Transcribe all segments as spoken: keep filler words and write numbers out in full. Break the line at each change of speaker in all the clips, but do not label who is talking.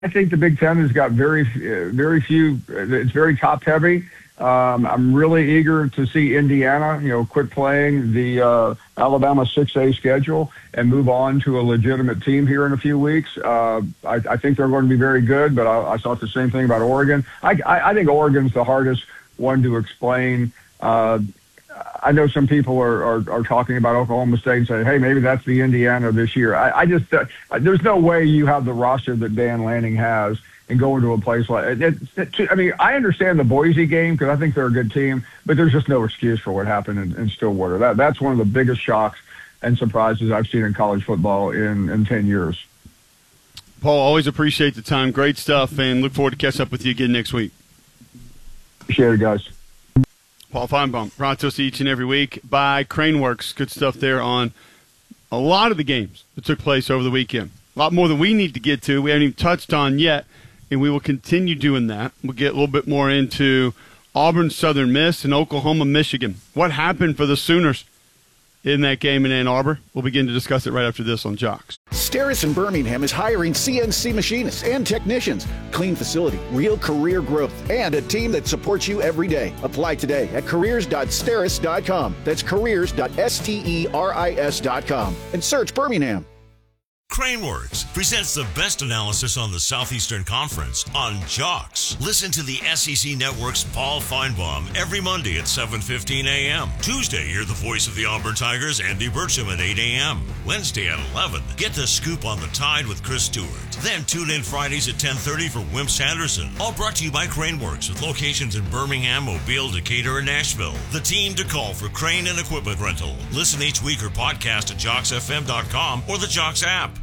I think the Big Ten has got very, uh, very few. It's very top heavy. Um, I'm really eager to see Indiana, you know, quit playing the uh, Alabama six A schedule and move on to a legitimate team here in a few weeks. Uh, I, I think they're going to be very good, but I, I thought the same thing about Oregon. I, I, I think Oregon's the hardest one to explain. Uh, I know some people are, are, are talking about Oklahoma State and say, hey, maybe that's the Indiana this year. I, I just uh, there's no way you have the roster that Dan Lanning has and go into a place like it, it, it, I mean, I understand the Boise game because I think they're a good team, but there's just no excuse for what happened in, in Stillwater. That That's one of the biggest shocks and surprises I've seen in college football in, in ten years.
Paul, always appreciate the time. Great stuff, and look forward to catching up with you again next week.
Appreciate it, guys.
Paul Finebaum, brought to us each and every week by Craneworks. Good stuff there on a lot of the games that took place over the weekend. A lot more than we need to get to. We haven't even touched on yet, and we will continue doing that. We'll get a little bit more into Auburn Southern Miss and Oklahoma Michigan. What happened for the Sooners in that game in Ann Arbor? We'll begin to discuss it right after this on Jocks.
Steris in Birmingham is hiring C N C machinists and technicians. Clean facility, real career growth, and a team that supports you every day. Apply today at careers dot steris dot com. That's careers dot steris dot com. And search Birmingham.
Craneworks presents the best analysis on the Southeastern Conference on Jocks. Listen to the S E C Network's Paul Finebaum every Monday at seven fifteen a.m. Tuesday, hear the voice of the Auburn Tigers, Andy Burcham, at eight a.m. Wednesday at eleven, get the scoop on the Tide with Chris Stewart. Then tune in Fridays at ten thirty for Wimp Sanderson. All brought to you by Craneworks with locations in Birmingham, Mobile, Decatur, and Nashville. The team to call for crane and equipment rental. Listen each week or podcast at jocks f m dot com or the Jocks app.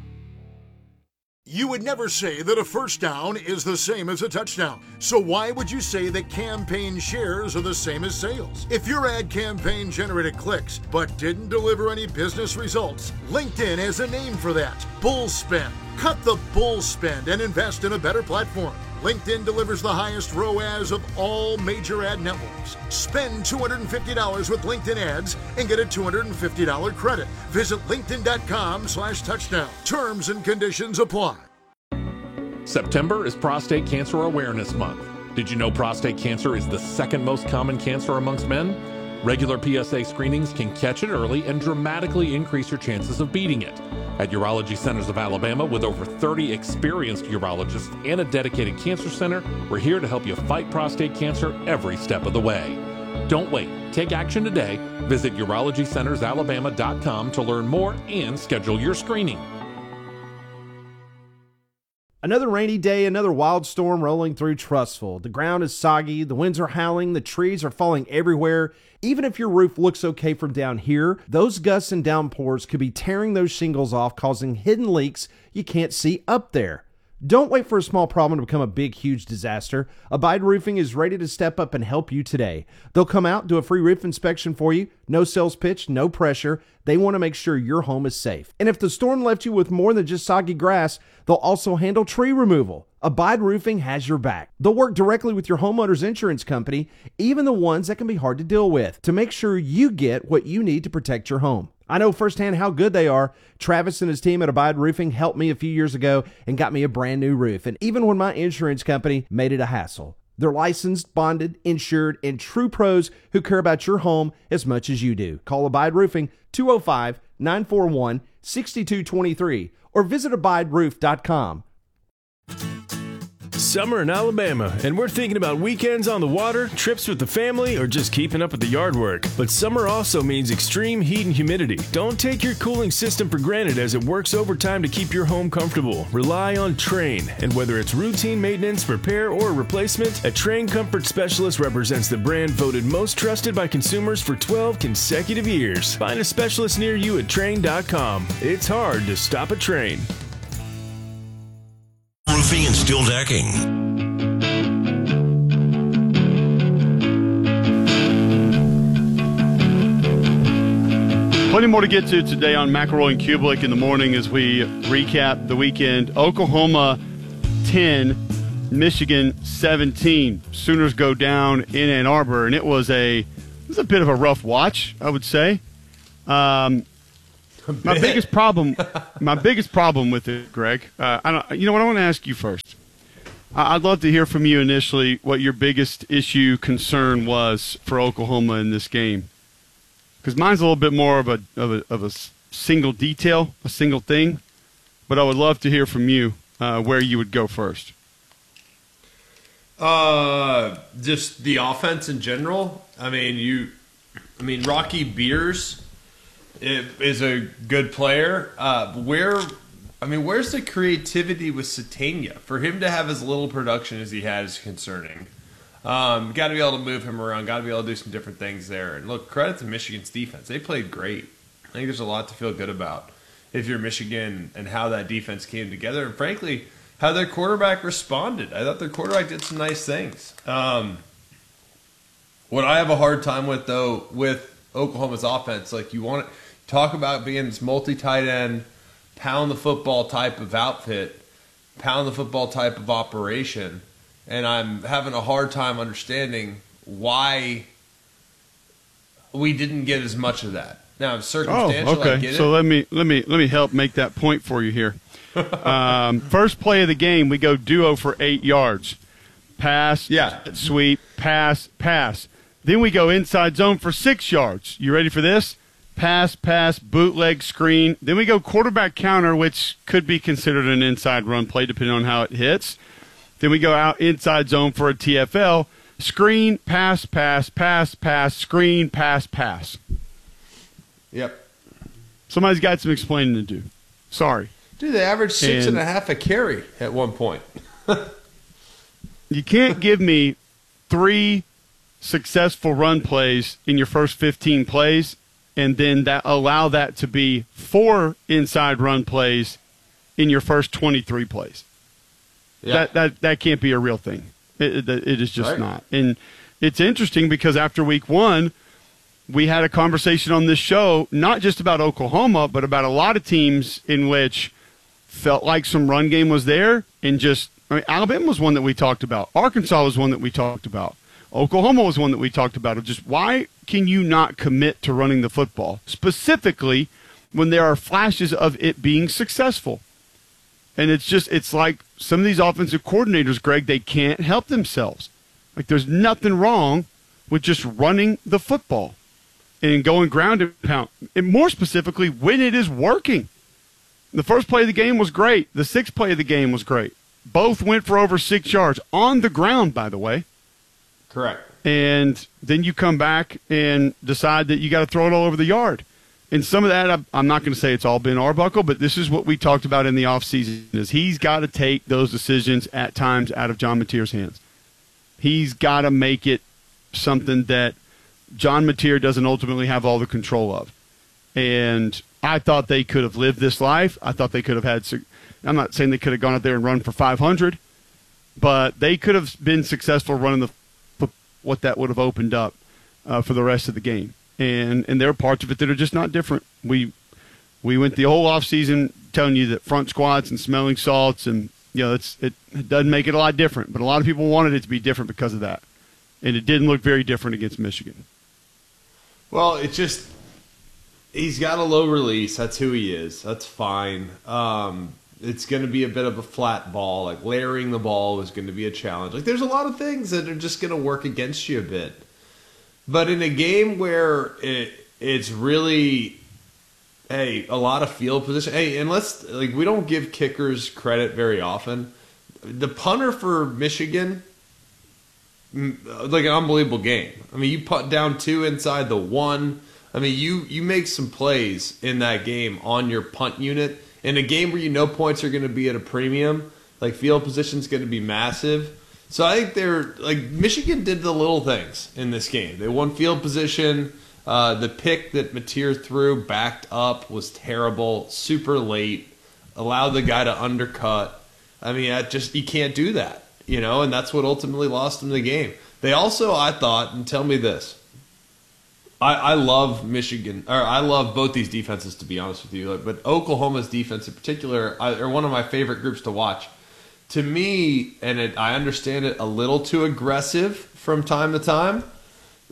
You would never say that a first down is the same as a touchdown. So why would you say that campaign shares are the same as sales? If your ad campaign generated clicks but didn't deliver any business results, LinkedIn has a name for that: bull spend. Cut the bull spend and invest in a better platform. LinkedIn delivers the highest R O A S of all major ad networks. Spend two hundred fifty dollars with LinkedIn ads and get a two hundred fifty dollars credit. Visit linkedin.com slash touchdown. Terms and conditions apply.
September is Prostate Cancer Awareness Month. Did you know prostate cancer is the second most common cancer amongst men? Regular P S A screenings can catch it early and dramatically increase your chances of beating it. At Urology Centers of Alabama, with over thirty experienced urologists and a dedicated cancer center, we're here to help you fight prostate cancer every step of the way. Don't wait. Take action today. Visit urology centers alabama dot com to learn more and schedule your screening.
Another rainy day, another wild storm rolling through Trussville. The ground is soggy, the winds are howling, the trees are falling everywhere. Even if your roof looks okay from down here, those gusts and downpours could be tearing those shingles off, causing hidden leaks you can't see up there. Don't wait for a small problem to become a big, huge disaster. Abide Roofing is ready to step up and help you today. They'll come out, do a free roof inspection for you. No sales pitch, no pressure. They want to make sure your home is safe. And if the storm left you with more than just soggy grass, they'll also handle tree removal. Abide Roofing has your back. They'll work directly with your homeowner's insurance company, even the ones that can be hard to deal with, to make sure you get what you need to protect your home. I know firsthand how good they are. Travis and his team at Abide Roofing helped me a few years ago and got me a brand new roof. And even when my insurance company made it a hassle. They're licensed, bonded, insured, and true pros who care about your home as much as you do. Call Abide Roofing two oh five, nine four one, six two two three or visit abide roof dot com.
Summer in Alabama, and we're thinking about weekends on the water, trips with the family, or just keeping up with the yard work. But summer also means extreme heat and humidity. Don't take your cooling system for granted, as it works overtime to keep your home comfortable. Rely on Trane, and whether it's routine maintenance, repair, or replacement, a Trane Comfort Specialist represents the brand voted most trusted by consumers for twelve consecutive years. Find a specialist near you at Trane dot com. It's hard to stop a Trane.
Roofing and steel decking.
Plenty more to get to today on McElroy and Kublik in the morning as we recap the weekend. Oklahoma ten, Michigan seventeen. Sooners go down in Ann Arbor, and it was a it was a bit of a rough watch, I would say. Um, My biggest problem, my biggest problem with it, Greg. Uh, I don't, you know what? I want to ask you first. I'd love to hear from you initially what your biggest issue, concern was for Oklahoma in this game, because mine's a little bit more of a of a of a single detail, a single thing. But I would love to hear from you uh, where you would go first.
Uh, just the offense in general. I mean, you. I mean, Rocky Beers is a good player. Uh, where, I mean, where's the creativity with Satania? For him to have as little production as he had is concerning. Um, got to be able to move him around. Got to be able to do some different things there. And look, credit to Michigan's defense. They played great. I think there's a lot to feel good about if you're Michigan and how that defense came together. And frankly, how their quarterback responded. I thought their quarterback did some nice things. Um, what I have a hard time with, though, with Oklahoma's offense, like you want to talk about being this multi-tight end, pound the football type of outfit, pound the football type of operation, and I'm having a hard time understanding why we didn't get as much of that. Now, circumstantial,
oh, okay.
I get it.
So let me let me let me help make that point for you here. um, first play of the game, we go duo for eight yards. Pass,
yeah.
sweep, pass, pass. Then we go inside zone for six yards. You ready for this? Pass, pass, bootleg, screen. Then we go quarterback counter, which could be considered an inside run play depending on how it hits. Then we go out inside zone for a T F L. Screen, pass, pass, pass, pass, screen, pass, pass.
Yep.
Somebody's got some explaining to do. Sorry.
Dude, they averaged six
and,
and a half a carry at one point.
You can't give me three successful run plays in your first fifteen plays and then that allow that to be four inside run plays in your first twenty-three plays. Yeah. That that that can't be a real thing. It, it, it is just right. not. And it's interesting because after week one, we had a conversation on this show, not just about Oklahoma, but about a lot of teams in which felt like some run game was there. And just, I mean, Alabama was one that we talked about. Arkansas was one that we talked about. Oklahoma was one that we talked about. Of just why can you not commit to running the football, specifically when there are flashes of it being successful? And it's just, it's like some of these offensive coordinators, Greg, they can't help themselves. Like there's nothing wrong with just running the football and going ground and pound. And more specifically, when it is working. The first play of the game was great. The sixth play of the game was great. Both went for over six yards on the ground, by the way.
Correct.
And then you come back and decide that you got to throw it all over the yard. And some of that, I'm not going to say it's all Ben Arbuckle, but this is what we talked about in the offseason, is he's got to take those decisions at times out of John Mateer's hands. He's got to make it something that John Mateer doesn't ultimately have all the control of. And I thought they could have lived this life. I thought they could have had – I'm not saying they could have gone out there and run for five hundred, but they could have been successful running the what that would have opened up uh, for the rest of the game. And and there are parts of it that are just not different. We we went the whole offseason telling you that front squats and smelling salts and, you know, it's, it, it doesn't make it a lot different. But a lot of people wanted it to be different because of that. And it didn't look very different against Michigan.
Well, it just – he's got a low release. That's who he is. That's fine. Um, it's going to be a bit of a flat ball. Like, layering the ball is going to be a challenge. Like, there's a lot of things that are just going to work against you a bit. But in a game where it, it's really, hey, a lot of field position. Hey, and let's, like, we don't give kickers credit very often. The punter for Michigan, like, an unbelievable game. I mean, you put down two inside the one. I mean, you, you make some plays in that game on your punt unit. In a game where you know points are going to be at a premium, like field position is going to be massive. So I think they're, like, Michigan did the little things in this game. They won field position. Uh, the pick that Mateer threw backed up was terrible, super late, allowed the guy to undercut. I mean, I just you can't do that, you know, and that's what ultimately lost them the game. They also, I thought, and tell me this, I, I love Michigan, or I love both these defenses, to be honest with you, but Oklahoma's defense in particular are one of my favorite groups to watch. To me, and it, I understand it, a little too aggressive from time to time.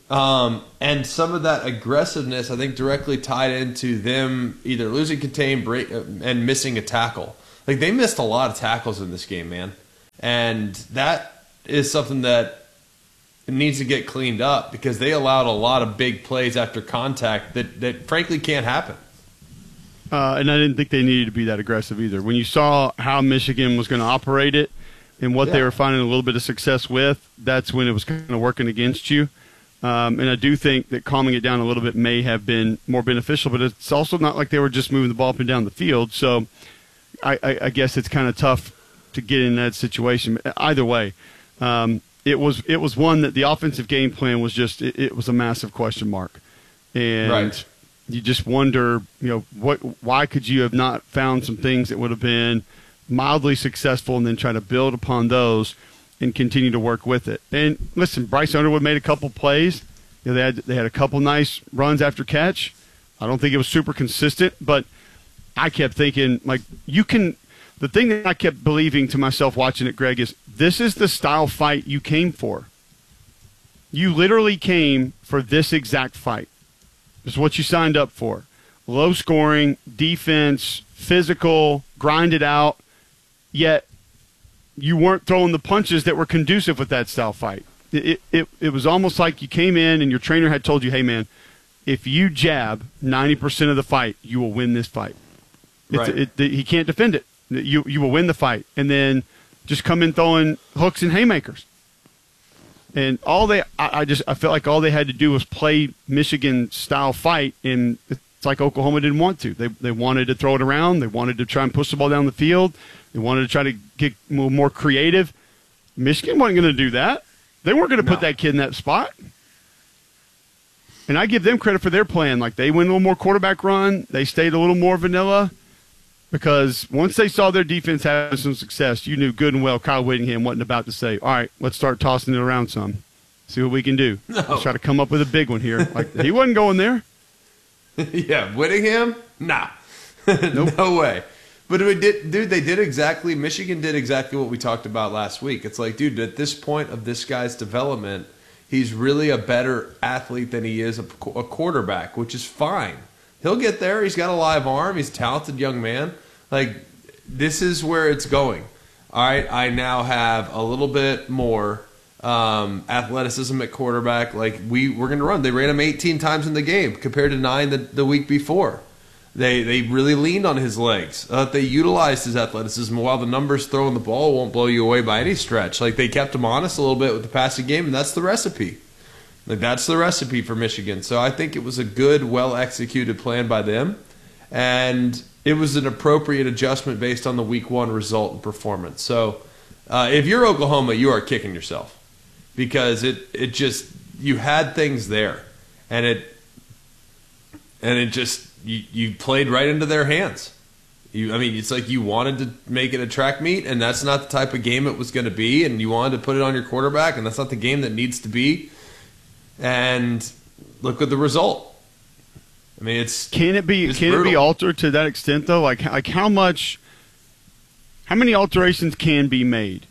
Um, and some of that aggressiveness, I think, directly tied into them either losing contain break, uh, and missing a tackle. Like, they missed a lot of tackles in this game, man. And that is something that needs to get cleaned up because they allowed a lot of big plays after contact that, that frankly, can't happen.
Uh, and I didn't think they needed to be that aggressive either. When you saw how Michigan was going to operate it and what yeah. they were finding a little bit of success with, that's when it was kind of working against you. Um, and I do think that calming it down a little bit may have been more beneficial, but it's also not like they were just moving the ball up and down the field. So I, I, I guess it's kind of tough to get in that situation. Either way, um, it was it was one that the offensive game plan was just it, it was a massive question mark, and
right.
you just wonder, you know, what why could you have not found some things that would have been mildly successful, and then try to build upon those and continue to work with it. And listen, Bryce Underwood made a couple plays. You know, they had they had a couple nice runs after catch. I don't think it was super consistent, but I kept thinking, like, you can – the thing that I kept believing to myself watching it, Greg, is this is the style fight you came for. You literally came for this exact fight. This is what you signed up for. Low scoring, defense, physical, grind it out, yet – you weren't throwing the punches that were conducive with that style fight. It, it it was almost like you came in and your trainer had told you, hey, man, if you jab ninety percent of the fight, you will win this fight.
Right.
It, it, he can't defend it. You, you will win the fight. And then just come in throwing hooks and haymakers. And all they I, I just I felt like all they had to do was play Michigan-style fight, and it's like Oklahoma didn't want to. They They wanted to throw it around. They wanted to try and push the ball down the field. They wanted to try to get more creative. Michigan wasn't going to do that. They weren't going to put no. that kid in that spot. And I give them credit for their plan. Like, they went a little more quarterback run. They stayed a little more vanilla because once they saw their defense having some success, you knew good and well Kyle Whittingham wasn't about to say, all right, let's start tossing it around some. See what we can do. No. Let's try to come up with a big one here. Like, he wasn't going there.
Yeah, Whittingham? Nah. Nope. No way. But we did, dude, they did exactly – Michigan did exactly what we talked about last week. It's like, dude, at this point of this guy's development, he's really a better athlete than he is a, a quarterback, which is fine. He'll get there. He's got a live arm. He's a talented young man. Like, this is where it's going. All right, I now have a little bit more um, athleticism at quarterback. Like, we, we're going to run. They ran him eighteen times in the game compared to nine the, the week before. They they really leaned on his legs. Uh, they utilized his athleticism. While the numbers throwing the ball won't blow you away by any stretch. Like, they kept him honest a little bit with the passing game, and that's the recipe. Like, that's the recipe for Michigan. So I think it was a good, well-executed plan by them, and it was an appropriate adjustment based on the week one result and performance. So uh, if you're Oklahoma, you are kicking yourself because it it just you had things there, and it and it just. You, you played right into their hands. You, I mean, it's like you wanted to make it a track meet, and that's not the type of game it was going to be, and you wanted to put it on your quarterback, and that's not the game that needs to be. And look at the result. I mean, it's
can it be
it's
can
brutal.
it be altered to that extent though? Like like how much, how many alterations can be made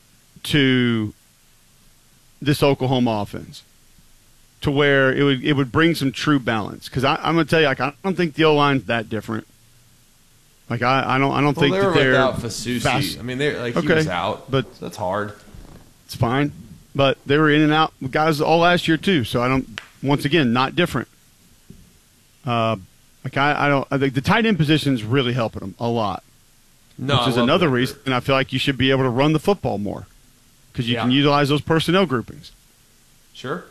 to this Oklahoma offense? To where it would it would bring some true balance, because I'm gonna tell you, like, I don't think the O line's that different. Like I, I don't I don't
well,
think
they
that
were
they're
without Fasusi.
fast.
I mean, they like
okay,
he was out,
but
that's hard.
It's fine, but they were in and out with guys all last year too. So I don't. Once again, not different. Uh, like I, I don't. I think the tight end position's really helping them a lot.
No,
which is another reason, and I feel like you should be able to run the football more because you
yeah.
can utilize those personnel groupings.
Sure.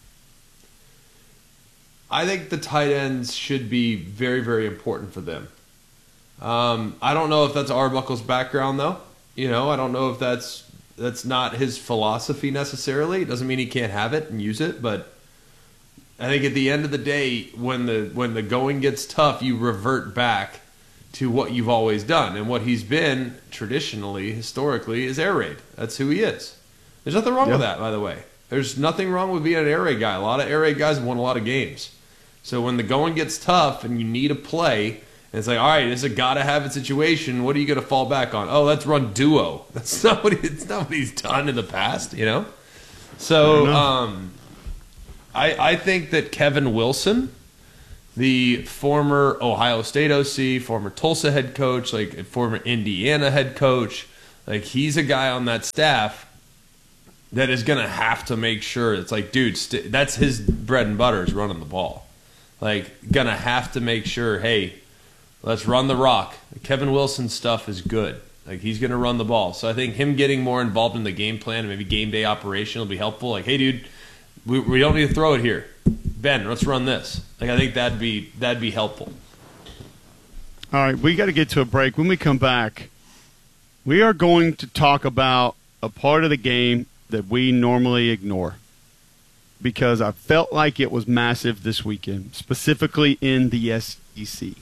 I think the tight ends should be very, very important for them. Um, I don't know if that's Arbuckle's background, though. You know, I don't know if that's that's not his philosophy necessarily. It doesn't mean he can't have it and use it, but I think at the end of the day, when the when the going gets tough, you revert back to what you've always done. And what he's been traditionally, historically, is air raid. That's who he is. There's nothing wrong
yep.
with that, by the way. There's nothing wrong with being an air raid guy. A lot of air raid guys have won a lot of games. So when the going gets tough and you need a play, and it's like, all right, it's a gotta-have-it situation, what are you going to fall back on? Oh, let's run duo. That's not what, he, it's not what he's done in the past, you know? So, um, I, I think that Kevin Wilson, the former Ohio State O C, former Tulsa head coach, like former Indiana head coach, like he's a guy on that staff that is going to have to make sure it's like, dude, st- that's his bread and butter is running the ball. Like, going to have to make sure, hey, let's run the rock. Kevin Wilson's stuff is good. Like, he's going to run the ball. So I think him getting more involved in the game plan and maybe game day operation will be helpful. Like, hey, dude, we, we don't need to throw it here. Ben, let's run this. Like, I think that'd be that'd be helpful.
All right, we got to get to a break. When we come back, we are going to talk about a part of the game that we normally ignore because I felt like it was massive this weekend, specifically in the S E C.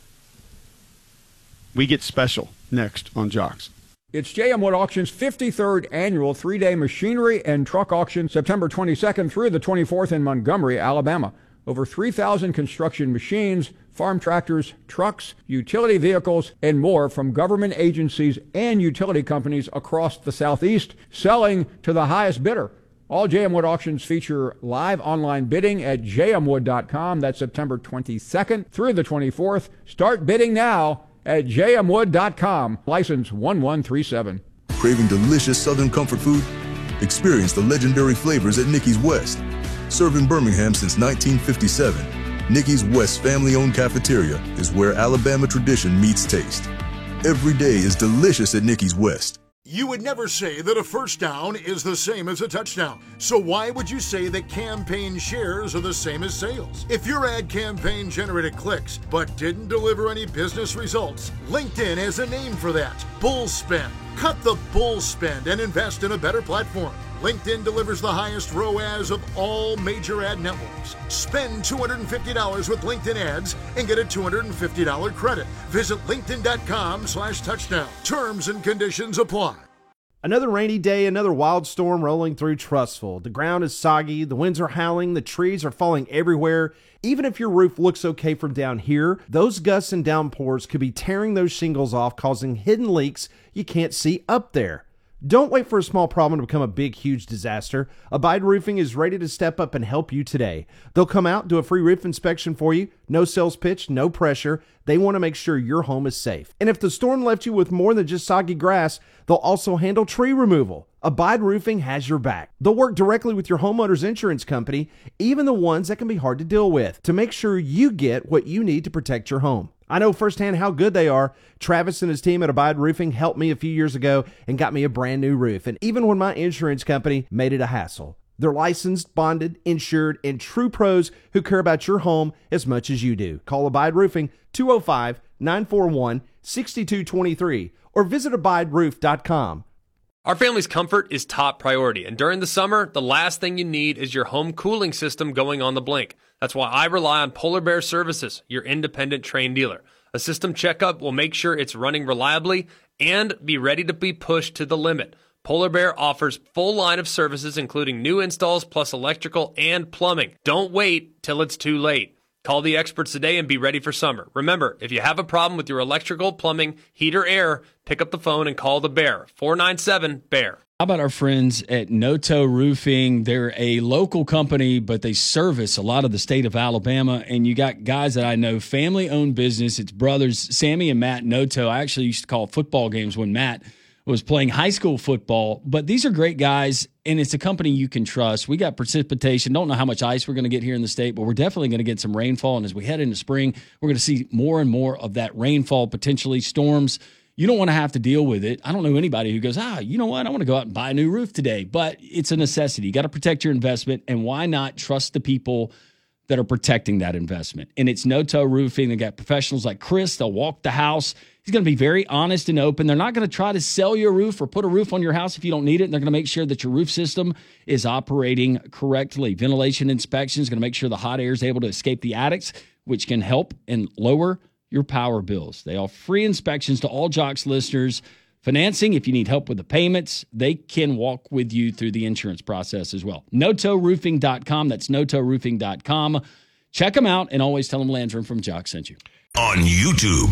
We get special next on Jocks.
It's J M Wood Auction's fifty-third annual three-day machinery and truck auction, September twenty-second through the twenty-fourth in Montgomery, Alabama. Over three thousand construction machines, farm tractors, trucks, utility vehicles, and more from government agencies and utility companies across the Southeast, selling to the highest bidder. All J M Wood auctions feature live online bidding at j m wood dot com. That's September twenty-second through the twenty-fourth. Start bidding now at j m wood dot com. License one one three seven.
Craving delicious Southern comfort food? Experience the legendary flavors at Nicky's West. Served in Birmingham since nineteen fifty-seven, Nicky's West family-owned cafeteria is where Alabama tradition meets taste. Every day is delicious at Nicky's West.
You would never say that a first down is the same as a touchdown. So why would you say that campaign shares are the same as sales? If your ad campaign generated clicks but didn't deliver any business results, LinkedIn has a name for that: bull spend. Cut the bull spend and invest in a better platform. LinkedIn delivers the highest R O A S of all major ad networks. Spend two hundred fifty dollars with LinkedIn ads and get a two hundred fifty dollars credit. Visit linkedin dot com slash touchdown. Terms and conditions apply.
Another rainy day, another wild storm rolling through Trussville. The ground is soggy, the winds are howling, the trees are falling everywhere. Even if your roof looks okay from down here, those gusts and downpours could be tearing those shingles off, causing hidden leaks you can't see up there. Don't wait for a small problem to become a big, huge disaster. Abide Roofing is ready to step up and help you today. They'll come out, do a free roof inspection for you. No sales pitch, no pressure. They want to make sure your home is safe. And if the storm left you with more than just soggy grass, they'll also handle tree removal. Abide Roofing has your back. They'll work directly with your homeowner's insurance company, even the ones that can be hard to deal with, to make sure you get what you need to protect your home. I know firsthand how good they are. Travis and his team at Abide Roofing helped me a few years ago and got me a brand new roof. And even when my insurance company made it a hassle, they're licensed, bonded, insured, and true pros who care about your home as much as you do. Call Abide Roofing two oh five, nine four one, six two two three or visit abide roof dot com.
Our family's comfort is top priority, and during the summer, the last thing you need is your home cooling system going on the blink. That's why I rely on Polar Bear Services, your independent Trane dealer. A system checkup will make sure it's running reliably and be ready to be pushed to the limit. Polar Bear offers full line of services, including new installs plus electrical and plumbing. Don't wait till it's too late. Call the experts today and be ready for summer. Remember, if you have a problem with your electrical, plumbing, heat, or air, pick up the phone and call the Bear, four nine seven, B E A R.
How about our friends at Noto Roofing? They're a local company, but they service a lot of the state of Alabama. And you got guys that I know, family-owned business. It's brothers, Sammy and Matt Noto. I actually used to call football games when Matt was playing high school football. But these are great guys, and it's a company you can trust. We got precipitation. Don't know how much ice we're going to get here in the state, but we're definitely going to get some rainfall. And as we head into spring, we're going to see more and more of that rainfall, potentially storms. You don't want to have to deal with it. I don't know anybody who goes, ah, you know what? I want to go out and buy a new roof today. But it's a necessity. You got to protect your investment, and why not trust the people that are protecting that investment? And it's Noto Roofing. They got professionals like Chris. They'll walk the house. He's going to be very honest and open. They're not going to try to sell you a roof or put a roof on your house if you don't need it. And they're going to make sure that your roof system is operating correctly. Ventilation inspection is going to make sure the hot air is able to escape the attics, which can help and lower your power bills. They offer free inspections to all Jocks listeners. Financing, if you need help with the payments, they can walk with you through the insurance process as well. Noto Roofing dot com. That's Noto Roofing dot com. Check them out, and always tell them Landrum from Jocks sent you.
On YouTube.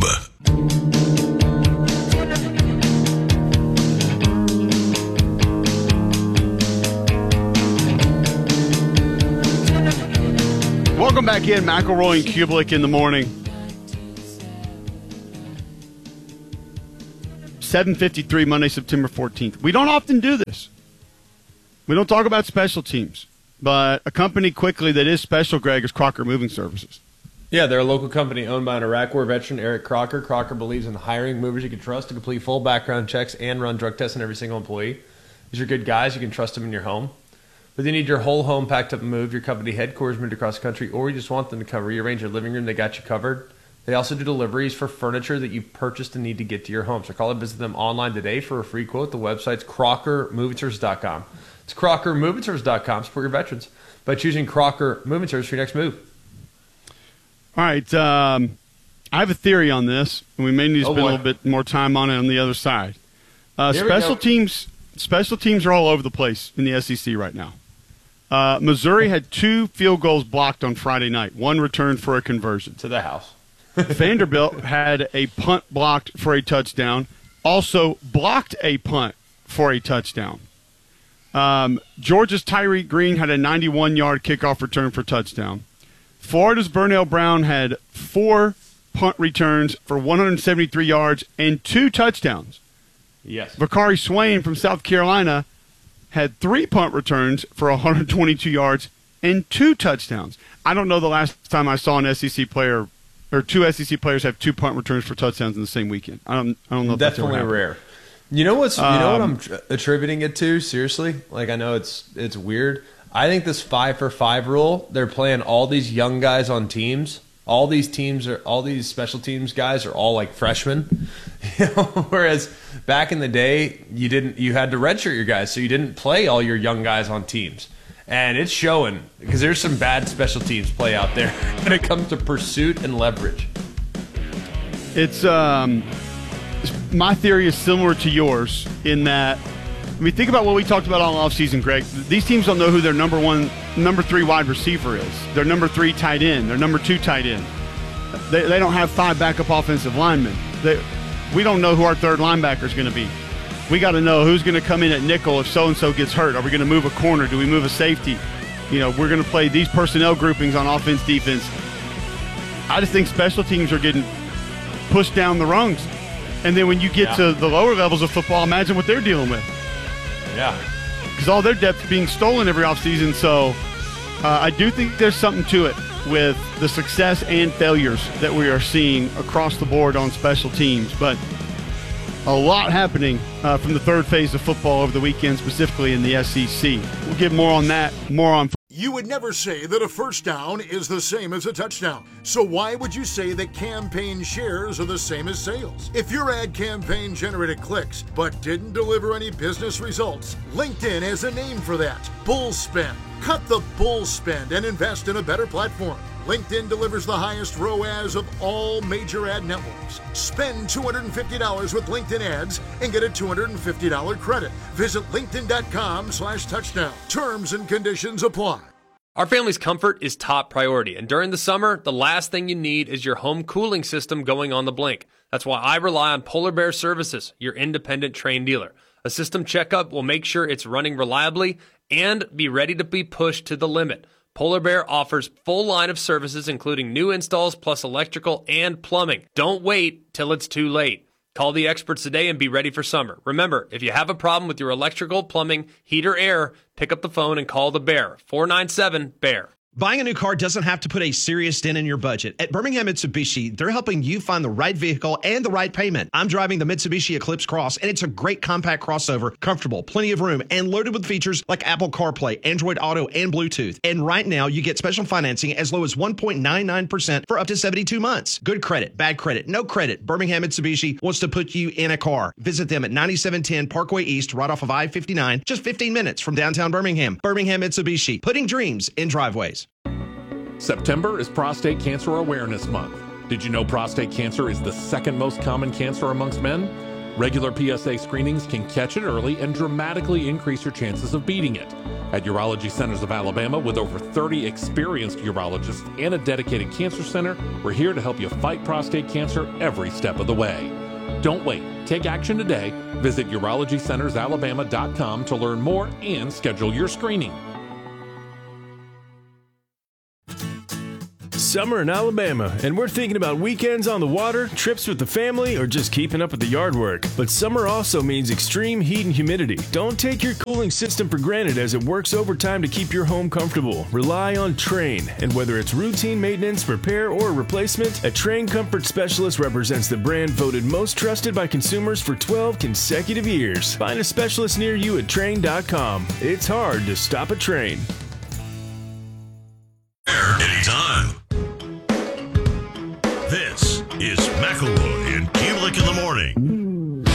Welcome back in, McElroy and Kublik in the morning. seven fifty-three, Monday, September fourteenth. We don't often do this. We don't talk about special teams. But a company quickly that is special, Greg, is Crocker Moving Services.
Yeah, they're a local company owned by an Iraq War veteran, Eric Crocker. Crocker believes in hiring movers you can trust to complete full background checks and run drug tests on every single employee. These are good guys. You can trust them in your home. Whether you need your whole home packed up and moved, your company headquarters moved across the country, or you just want them to come rearrange your living room, they got you covered. They also do deliveries for furniture that you purchased and need to get to your home. So call and visit them online today for a free quote. The website's crocker moving service dot com. It's crocker moving service dot com. Support your veterans by choosing Crocker Moving Service for your next move.
All right. Um, I have a theory on this, and we may need to
Oh,
spend
boy.
a little bit more time on it on the other side. Uh,
Here we
special
go.
teams special teams are all over the place in the S E C right now. Uh, Missouri had two field goals blocked on Friday night, one returned for a conversion.
To the house.
Vanderbilt had a punt blocked for a touchdown, also blocked a punt for a touchdown. Um, Georgia's Tyreek Green had a ninety-one-yard kickoff return for touchdown. Florida's Burnell Brown had four punt returns for one hundred seventy-three yards and two touchdowns.
Yes.
Vakari Swain from South Carolina had three punt returns for one hundred twenty-two yards and two touchdowns. I don't know the last time I saw an S E C player or two S E C players have two punt returns for touchdowns in the same weekend. I don't. I don't know. If
Definitely
that's ever
rare. You know what's? You know what
Um,
I'm tr- attributing it to? Seriously, like I know it's it's weird. I think this five for five rule. They're playing all these young guys on teams. All these teams are all these special teams guys are all like freshmen. You know, whereas back in the day, you didn't. You had to redshirt your guys, so you didn't play all your young guys on teams. And it's showing because there's some bad special teams play out there when it comes to pursuit and leverage.
It's um, my theory is similar to yours in that. I mean, think about what we talked about all offseason, Greg. These teams don't know who their number one, number three wide receiver is. Their number three tight end. Their number two tight end. They, they don't have five backup offensive linemen. They, we don't know who our third linebacker is going to be. We got to know who's going to come in at nickel if so-and-so gets hurt. Are we going to move a corner? Do we move a safety? You know, we're going to play these personnel groupings on offense, defense. I just think special teams are getting pushed down the rungs. And then when you get
Yeah.
to the lower levels of football, imagine what they're dealing with.
Yeah.
Because all their depth being stolen every offseason. So uh, I do think there's something to it with the success and failures that we are seeing across the board on special teams. But a lot happening uh, from the third phase of football over the weekend, specifically in the S E C. We'll get more on that, more on.
You would never say that a first down is the same as a touchdown. So why would you say that campaign shares are the same as sales? If your ad campaign generated clicks but didn't deliver any business results, LinkedIn has a name for that. Bull spend. Cut the bull spend and invest in a better platform. LinkedIn delivers the highest R O A S of all major ad networks. Spend two hundred fifty dollars with LinkedIn ads and get a two hundred fifty dollars credit. Visit linkedin.com slash touchdown. Terms and conditions apply.
Our family's comfort is top priority, and during the summer, the last thing you need is your home cooling system going on the blink. That's why I rely on Polar Bear Services, your independent Trane dealer. A system checkup will make sure it's running reliably and be ready to be pushed to the limit. Polar Bear offers full line of services, including new installs plus electrical and plumbing. Don't wait till it's too late. Call the experts today and be ready for summer. Remember, if you have a problem with your electrical, plumbing, heat, or air, pick up the phone and call the Bear. four nine seven, B E A R.
Buying a new car doesn't have to put a serious dent in your budget. At Birmingham Mitsubishi, they're helping you find the right vehicle and the right payment. I'm driving the Mitsubishi Eclipse Cross, and it's a great compact crossover, comfortable, plenty of room, and loaded with features like Apple CarPlay, Android Auto, and Bluetooth. And right now, you get special financing as low as one point nine nine percent for up to seventy-two months. Good credit, bad credit, no credit. Birmingham Mitsubishi wants to put you in a car. Visit them at ninety-seven ten Parkway East, right off of I fifty-nine, just fifteen minutes from downtown Birmingham. Birmingham Mitsubishi, putting dreams in driveways.
September is Prostate Cancer Awareness Month. Did you know prostate cancer is the second most common cancer amongst men? Regular P S A screenings can catch it early and dramatically increase your chances of beating it. At Urology Centers of Alabama, with over thirty experienced urologists and a dedicated cancer center, we're here to help you fight prostate cancer every step of the way. Don't wait. Take action today. Visit urology centers alabama dot com to learn more and schedule your screening.
summer in Alabama, and we're thinking about weekends on the water, trips with the family, or just keeping up with the yard work. But summer also means extreme heat and humidity. Don't take your cooling system for granted as it works overtime to keep your home comfortable. Rely on Trane, and whether it's routine maintenance, repair, or replacement, a Trane Comfort Specialist represents the brand voted most trusted by consumers for twelve consecutive years. Find a specialist near you at Trane dot com. It's hard to stop a Trane.
Anytime. This is McElroy and Kulik in the morning.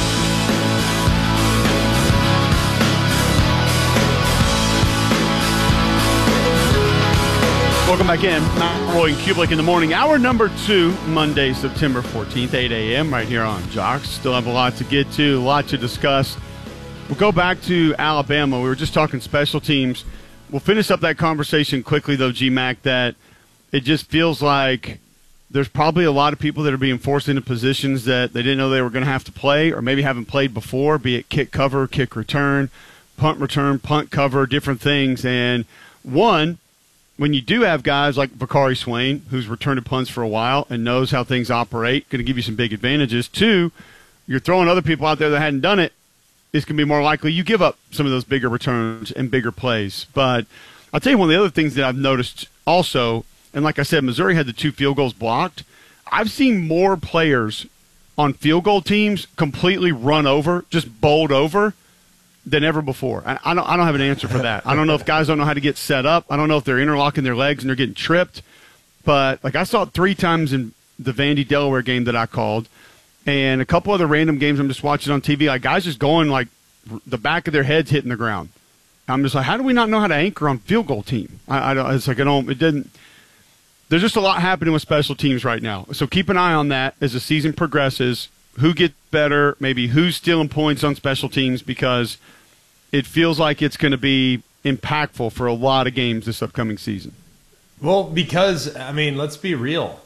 Welcome back in. McElroy and Kulik in the morning. Hour number two, Monday, September fourteenth, eight a.m. right here on Jocks. Still have a lot to get to, a lot to discuss. We'll go back to Alabama. We were just talking special teams. We'll finish up that conversation quickly, though, G-Mac, that it just feels like there's probably a lot of people that are being forced into positions that they didn't know they were going to have to play or maybe haven't played before, be it kick cover, kick return, punt return, punt cover, different things. And one, when you do have guys like Bakari Swain, who's returned punts for a while and knows how things operate, going to give you some big advantages. Two, you're throwing other people out there that hadn't done it. It's going to be more likely you give up some of those bigger returns and bigger plays. But I'll tell you one of the other things that I've noticed also, and like I said, Missouri had the two field goals blocked. I've seen more players on field goal teams completely run over, just bowled over, than ever before. I, I, don't, I don't have an answer for that. I don't know if guys don't know how to get set up. I don't know if they're interlocking their legs and they're getting tripped. But, like, I saw it three times in the Vandy Delaware game that I called. And a couple other random games I'm just watching on T V, like guys just going like the back of their heads hitting the ground. I'm just like, how do we not know how to anchor on field goal team? I, I don't. It's like I don't. It didn't. There's just a lot happening with special teams right now. So keep an eye on that as the season progresses. Who gets better? Maybe who's stealing points on special teams, because it feels like it's going to be impactful for a lot of games this upcoming season.
Well, because I mean, let's be real.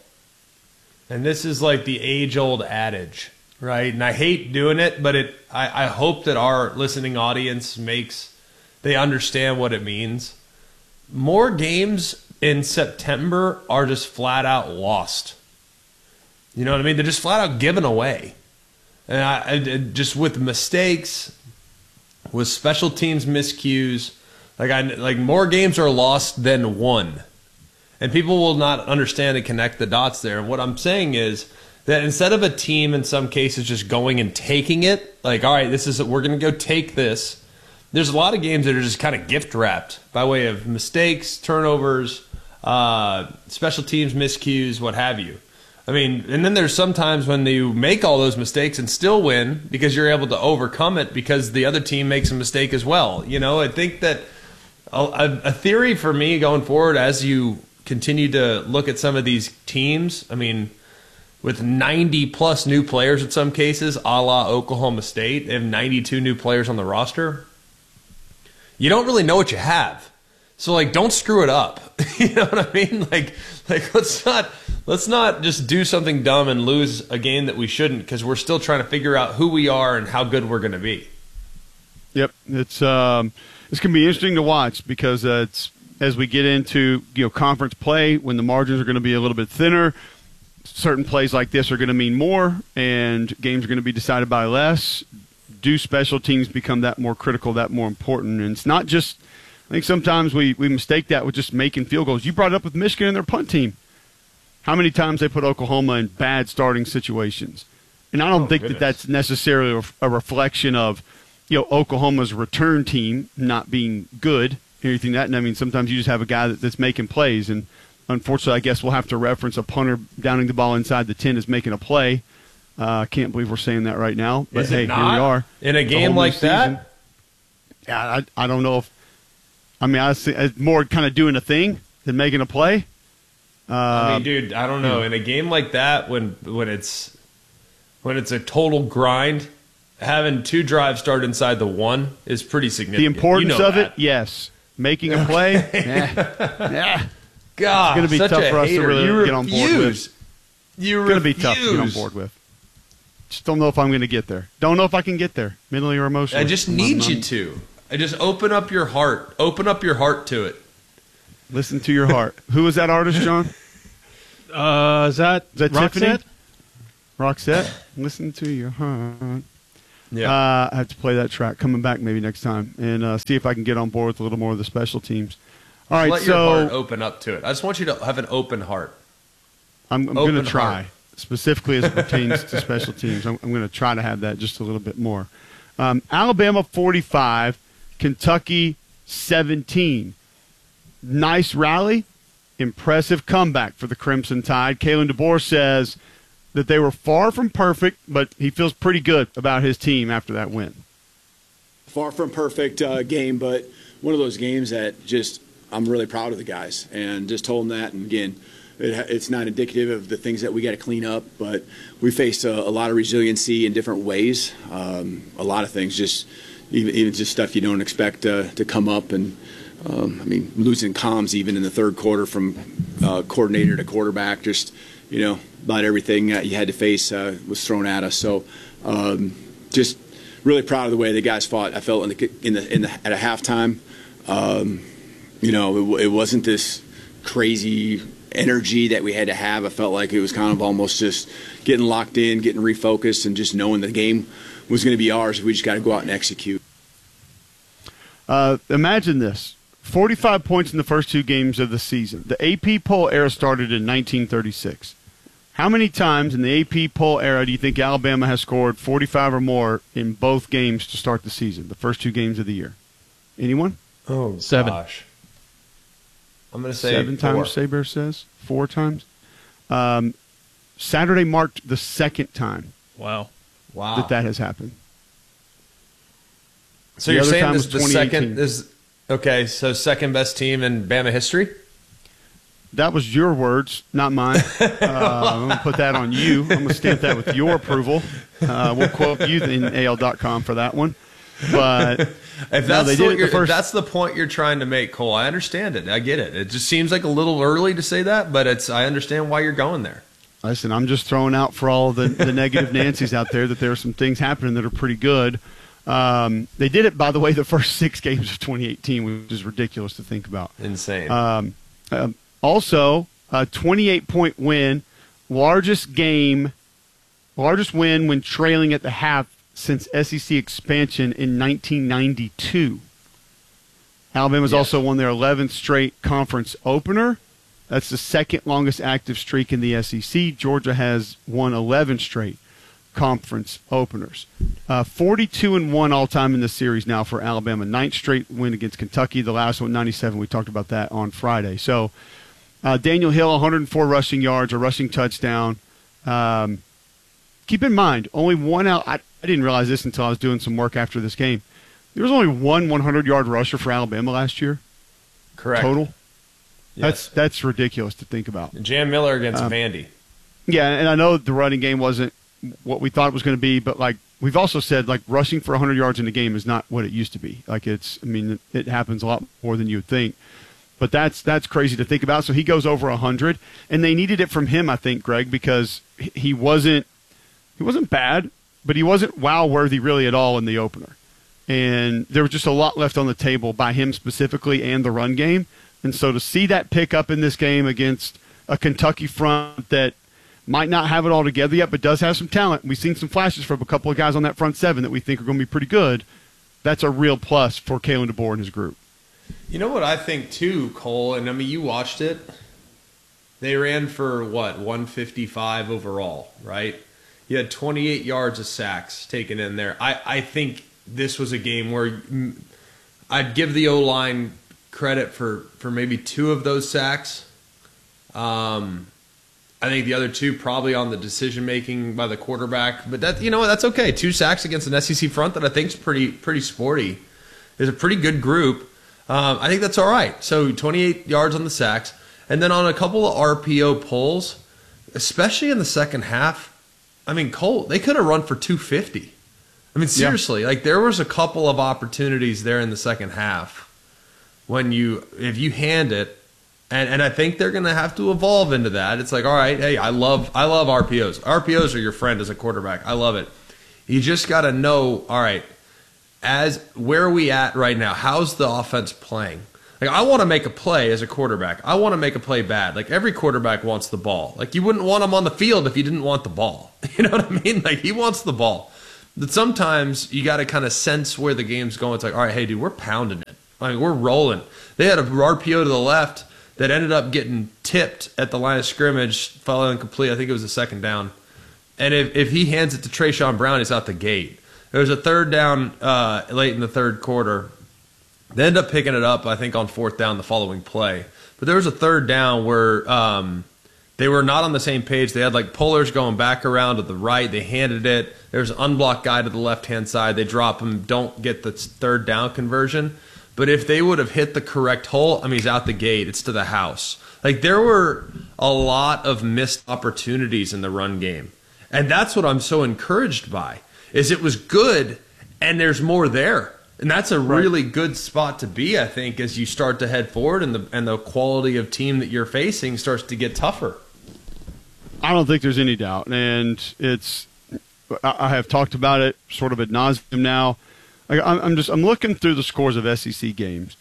And this is like the age-old adage, right? And I hate doing it, but it. I, I hope that our listening audience makes they understand what it means. More games in September are just flat out lost. You know what I mean? They're just flat out given away, and I, I just with mistakes, with special teams miscues. Like I like more games are lost than won. And people will not understand and connect the dots there. And what I'm saying is that instead of a team in some cases just going and taking it, like, all right, this is we're going to go take this, there's a lot of games that are just kind of gift wrapped by way of mistakes, turnovers, uh, special teams miscues, what have you. I mean, and then there's sometimes when you make all those mistakes and still win because you're able to overcome it because the other team makes a mistake as well. You know, I think that a, a theory for me going forward as you continue to look at some of these teams, I mean, with ninety plus new players in some cases, a la Oklahoma State, they have ninety-two new players on the roster. You don't really know what you have. So like don't screw it up. You know what I mean? Like like let's not let's not just do something dumb and lose a game that we shouldn't because we're still trying to figure out who we are and how good we're going to be.
Yep, it's um it's going to be interesting to watch because uh, it's as we get into you know conference play when the margins are going to be a little bit thinner, certain plays like this are going to mean more and games are going to be decided by less. Do special teams become that more critical, that more important? And it's not just – I think sometimes we, we mistake that with just making field goals. You brought it up with Michigan and their punt team. How many times they put Oklahoma in bad starting situations? And I don't oh, think goodness. that that's necessarily a reflection of you know Oklahoma's return team not being good. Anything that, and I mean, sometimes you just have a guy that, that's making plays, and unfortunately, I guess we'll have to reference a punter downing the ball inside the ten as making a play. I uh, can't believe we're saying that right now, but
Is
hey,
it not?
here we are
In a game like that?
Yeah, I, I don't know if – I mean, I see, it's more kind of doing a thing than making a play. Uh,
I mean, dude, I don't know. In a game like that, when when it's when it's a total grind, having two drives start inside the one is pretty significant.
The importance
you know
of
that.
it, yes. Making a play, yeah. yeah.
God,
it's going to be
such
tough
a
for us
hater.
to really
you
get on board with.
You
it's going to be tough to get on board with. Just don't know if I'm going to get there. Don't know if I can get there, mentally or emotionally.
I just need I'm, you to. I just open up your heart. Open up your heart to it.
Listen to your heart. Who was that artist, John?
Uh, is that,
is that
Roxette?
Tiffany? Roxette, listen to your heart.
Yeah,
uh, I have to play that track. Coming back maybe next time and uh, see if I can get on board with a little more of the special teams. All right,
let
so
your heart open up to it. I just want you to have an open heart.
I'm, I'm going to try,
heart.
specifically as it pertains to special teams. I'm, I'm going to try to have that just a little bit more. Um, Alabama forty-five, Kentucky seventeen. Nice rally, impressive comeback for the Crimson Tide. Kalen DeBoer says that they were far from perfect, but he feels pretty good about his team after that win.
Far from perfect uh, game, but one of those games that just I'm really proud of the guys and just told them that. And again, it, it's not indicative of the things that we got to clean up, but we faced a, a lot of resiliency in different ways. Um, a lot of things, just even, even just stuff you don't expect uh, to come up. And um, I mean, losing comms even in the third quarter from uh, coordinator to quarterback, just you know, about everything that you had to face uh, was thrown at us. So um, just really proud of the way the guys fought. I felt in the in the, in the at a halftime. Um, You know, it, it wasn't this crazy energy that we had to have. I felt like it was kind of almost just getting locked in, getting refocused, and just knowing the game was going to be ours. We just got to go out and execute.
Uh, imagine this. forty-five points in the first two games of the season. The A P poll era started in nineteen thirty-six. How many times in the A P poll era do you think Alabama has scored forty-five or more in both games to start the season, the first two games of the year? Anyone?
Oh,
Seven.
gosh. I'm going to say
Seven
four.
times, Saber says. Four times. Um, Saturday marked the second time
Wow.
Wow.
that that has happened.
So
The
you're
other
saying
time
this
was
the
twenty eighteen.
second is okay? So second best team in Bama history.
That was your words, not mine. Uh, I'm going to put that on you. I'm going to stamp that with your approval. Uh, we'll quote you in A L dot com for that one. But
If
no,
that's,
they
the,
did it the
if
first.
that's the point you're trying to make, Cole, I understand it. I get it. It just seems like a little early to say that, but it's I understand why you're going there.
Listen, I'm just throwing out for all the, the negative Nancys out there that there are some things happening that are pretty good. Um, they did it, by the way, the first six games of twenty eighteen, which is ridiculous to think about.
Insane.
Um, um, also, a twenty-eight point win, largest game, largest win when trailing at the half since S E C expansion in nineteen ninety-two. Alabama's
Yes.
also won their eleventh straight conference opener. That's the second longest active streak in the S E C. Georgia has won eleven straight conference openers. Uh, forty-two and one all time in the series now for Alabama. Ninth straight win against Kentucky. The last one, ninety-seven. We talked about that on Friday. So uh, Daniel Hill, one hundred four rushing yards, a rushing touchdown. Um, keep in mind, only one out. I, I didn't realize this until I was doing some work after this game. There was only one hundred-yard rusher for Alabama last year.
Correct.
Total.
Yes.
That's that's ridiculous to think about.
Jan Miller against
Um,
Vandy.
Yeah, and I know the running game wasn't what we thought it was going to be, but like we've also said, like rushing for one hundred yards in a game is not what it used to be. Like it's, I mean, it, it happens a lot more than you would think. But that's that's crazy to think about. So he goes over one hundred, and they needed it from him, I think, Greg, because he wasn't he wasn't bad, but he wasn't wow worthy really at all in the opener. And there was just a lot left on the table by him specifically and the run game. And so to see that pick up in this game against a Kentucky front that might not have it all together yet, but does have some talent. We've seen some flashes from a couple of guys on that front seven that we think are going to be pretty good. That's a real plus for Kalen DeBoer and his group.
You know what I think too, Cole, and I mean you watched it. They ran for what, one fifty-five overall, right? You had twenty-eight yards of sacks taken in there. I, I think this was a game where I'd give the O-line credit for, for maybe two of those sacks. Um, I think the other two probably on the decision making by the quarterback, but that you know what, that's okay. Two sacks against an S E C front that I think is pretty pretty sporty. Is a pretty good group. Um, I think that's all right. So twenty-eight yards on the sacks, and then on a couple of R P O pulls, especially in the second half. I mean, Cole, they could have run for two fifty. I mean, seriously, yeah. Like there was a couple of opportunities there in the second half when you, if you hand it, and and I think they're going to have to evolve into that. It's like, all right, hey, I love I love R P Os. R P Os are your friend as a quarterback. I love it. You just got to know, all right, as where are we at right now? How's the offense playing?
Like, I want to make a play as a quarterback. I want to make a play bad. Like, every quarterback wants the ball. Like, you wouldn't want him on the field if you didn't want the ball. You know what I mean? Like, he wants the ball. But sometimes you got to kind of sense where the game's going. It's like, all right, hey, dude, we're pounding it. I mean, we're rolling. They had a R P O to the left that ended up getting tipped at the line of scrimmage, fell incomplete. I think it was a second down. And if, if he hands it to Trayshawn Brown, he's out the gate. There was a third down uh, late in the third quarter. They ended up picking it up, I think, on fourth down the following play. But there was a third down where um, they were not on the same page. They had, like, pullers going back around to the right. They handed it. There's an unblocked guy to the left-hand side. They drop him, don't get the third down conversion. But if they would have hit the correct hole, I mean, he's out the gate. It's to the house. Like, there were a lot of missed opportunities in the run game. And that's what I'm so encouraged by, is it was good, and there's more there. And that's a really good spot to be, I think, as you start to head forward and the and the quality of team that you're facing starts to get tougher.
I don't think there's any doubt. And it's I have talked about it sort of ad nauseum now. I'm just I'm looking through the scores of S E C games.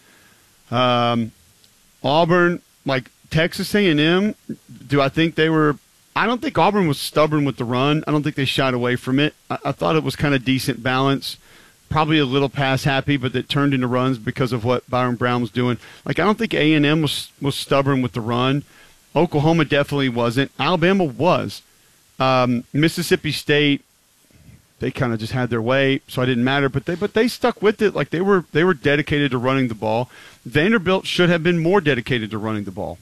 Um, Auburn, like Texas A and M, do I think they were – I don't think Auburn was stubborn with the run. I don't think they shied away from it. I, I thought it was kind of decent balance. Probably a little pass happy, but that turned into runs because of what Byron Brown was doing. Like, I don't think A and M was was stubborn with the run. Oklahoma definitely wasn't. Alabama was. Um, Mississippi State, they kind of just had their way, so it didn't matter. But they but they stuck with it. Like, they were they were dedicated to running the ball. Vanderbilt should have been more dedicated to running the ball.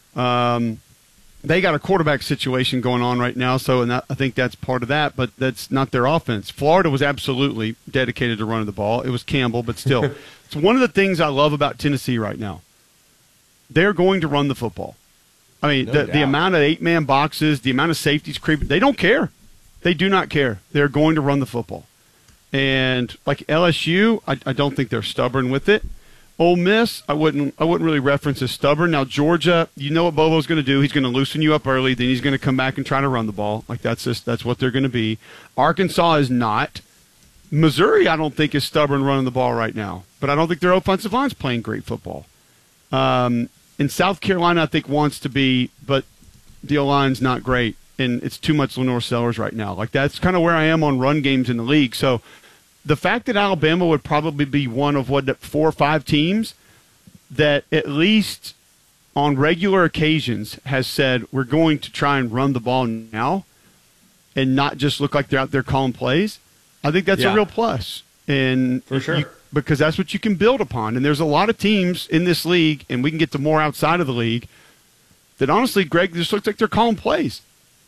Um, They got a quarterback situation going on right now, so and that, I think that's part of that, but that's not their offense. Florida was absolutely dedicated to running the ball. It was Campbell, but still. It's one of the things I love about Tennessee right now. They're going to run the football. I mean,
No
the,
doubt.
the amount of eight-man boxes, the amount of safeties creeping, they don't care. They do not care. They're going to run the football. And like L S U, I, I don't think they're stubborn with it. Ole Miss, I wouldn't I wouldn't really reference as stubborn. Now, Georgia, you know what Bobo's going to do. He's going to loosen you up early, then he's going to come back and try to run the ball. Like, that's just that's what they're going to be. Arkansas is not. Missouri, I don't think, is stubborn running the ball right now. But I don't think their offensive line's playing great football. Um, and South Carolina, I think, wants to be, but the O-line's not great. And it's too much Lenore Sellers right now. Like, that's kind of where I am on run games in the league. So the fact that Alabama would probably be one of, what, four or five teams that at least on regular occasions has said we're going to try and run the ball now and not just look like they're out there calling plays, I think that's
Yeah.
a real plus. And
For sure.
you- because that's what you can build upon. And there's a lot of teams in this league, and we can get to more outside of the league, that honestly, Greg, just looks like they're calling plays.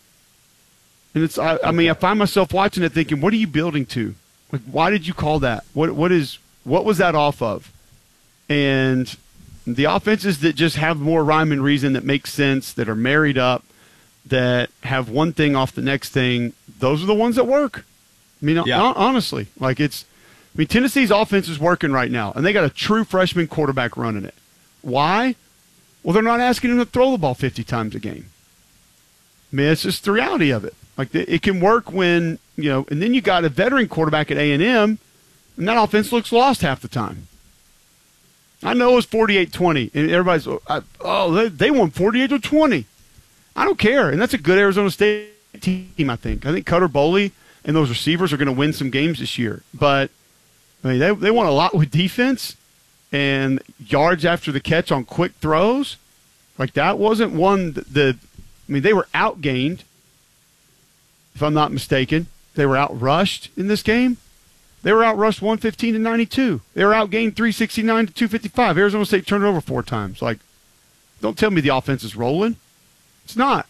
And it's I, I mean, I find myself watching it thinking, what are you building to? Like, why did you call that? What what is what was that off of? And the offenses that just have more rhyme and reason, that make sense, that are married up, that have one thing off the next thing, those are the ones that work. I mean,
Yeah.
hon- honestly, like it's. I mean, Tennessee's offense is working right now, and they got a true freshman quarterback running it. Why? Well, they're not asking him to throw the ball fifty times a game. I mean, it's just the reality of it. Like, it can work when, you know, and then you got a veteran quarterback at A and M, and that offense looks lost half the time. I know it was forty-eight twenty, and everybody's, oh, they, they won forty-eight to twenty. I don't care, and that's a good Arizona State team, I think. I think Cutter Boley and those receivers are going to win some games this year. But, I mean, they, they won a lot with defense and yards after the catch on quick throws. Like, that wasn't one that the – I mean, they were outgained, if I'm not mistaken. They were outrushed in this game. They were outrushed one fifteen to ninety-two. They were outgained three sixty-nine to two fifty-five. Arizona State turned it over four times. Like, don't tell me the offense is rolling. It's not.